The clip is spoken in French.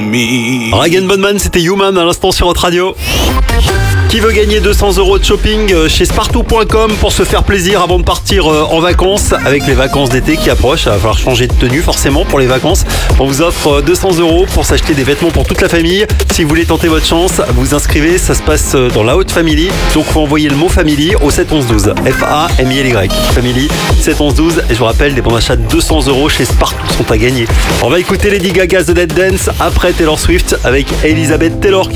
me. Rag & Bone, c'était Human à l'instant sur votre radio. Qui veut gagner 200 € de shopping chez Spartoo.com pour se faire plaisir avant de partir en vacances? Avec les vacances d'été qui approchent, il va falloir changer de tenue forcément pour les vacances. On vous offre 200 € pour s'acheter des vêtements pour toute la famille. Si vous voulez tenter votre chance, vous inscrivez, ça se passe dans la haute family. Donc vous envoyez le mot family au 71112. F-A-M-I-L-Y. Family 71112. Et je vous rappelle, des bons d'achat de 200 € chez Spartoo sont à gagner. On va écouter Lady Gaga The Dead Dance après Taylor Swift avec Elizabeth Taylor qui